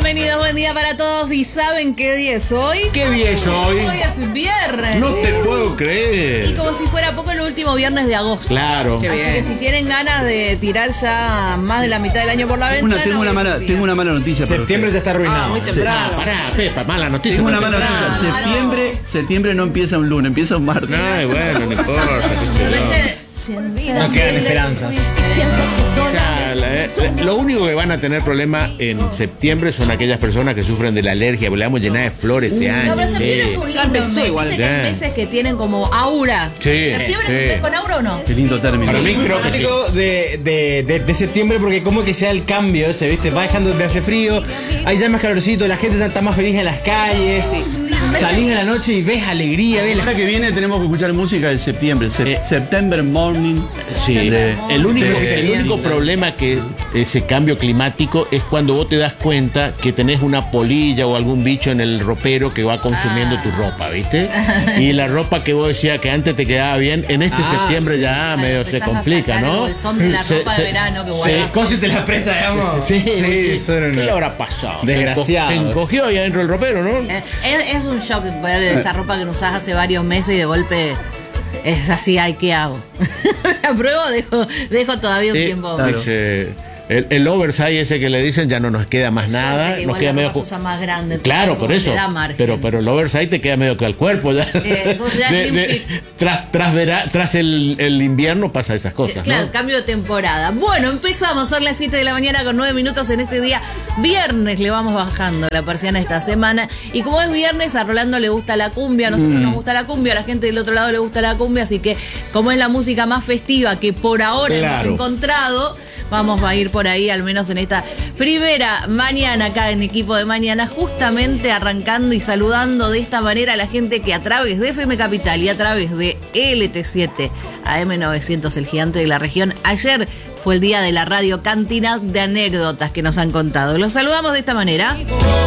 bienvenidos, buen día para todos. ¿Y saben qué día es hoy? ¿Qué día es hoy? Hoy es viernes. No te puedo creer. Y como si fuera poco, el último viernes de agosto. Claro. Así que si tienen ganas de tirar ya más de la mitad del año por la ventana... Tengo una mala noticia para Septiembre ya está arruinado. muy temprano. Pará, Pepa, mala noticia. Tengo una mala noticia. Septiembre no empieza un lunes, empieza un martes. Ay, bueno, no importa. No quedan esperanzas. Lo único que van a tener problema en septiembre son aquellas personas que sufren de la alergia, porque le vamos a llenar de flores de años. No, pero septiembre es un lindo mes. igual. ¿Viste que hay meses que tienen como aura? Sí, ¿Septiembre sí. es un mes con aura o no? Qué lindo término. Para mí creo que sí. Fanático de septiembre porque como que sea el cambio ese, ¿viste? Va dejando de hacer frío, hay ya más calorcito, la gente está más feliz en las calles. Salís en la noche y ves alegría, ves La semana que viene tenemos que escuchar música de septiembre. September Morning. Sí, el de- único problema que ese cambio climático es cuando vos te das cuenta que tenés una polilla o algún bicho en el ropero que va consumiendo tu ropa, ¿viste? Y la ropa que vos decías que antes te quedaba bien, en este septiembre ya medio se Empezás a complica, sacar ¿no? el bolsón de la ropa de verano que guardás. Cosa y te la presta, digamos. Sí, son ¿qué le habrá pasado? Desgraciado. Se encogió ahí adentro del ropero, ¿no? Es un shock ver esa ropa que no usás hace varios meses y de golpe es así, ay, ¿qué hago? ¿La pruebo o dejo todavía un tiempo? Claro. Dice, el oversize ese que le dicen ya no nos queda más Suerte nada. que Nos igual queda la medio. ropa se usa más grande, Claro, como por eso. te da margen. Pero el oversize te queda medio que al cuerpo ya. ¿cómo se llama? Slim fit. Tras el invierno pasa esas cosas, Claro, ¿no? cambio de temporada. Bueno, empezamos, son las 7 de la mañana con 9 minutos en este día. Viernes le vamos bajando la persiana esta semana. Y como es viernes, a Rolando le gusta la cumbia, a nosotros nos gusta la cumbia, a la gente del otro lado le gusta la cumbia. Así que, como es la música más festiva que por ahora hemos Claro. encontrado, vamos a ir por ahí, al menos en esta primera mañana acá en Equipo de Mañana, justamente arrancando y saludando de esta manera a la gente que a través de FM Capital y a través de LT7 AM900, el gigante de la región, ayer fue el día de la radio Cantina de anécdotas que nos han contado. Los saludamos de esta manera.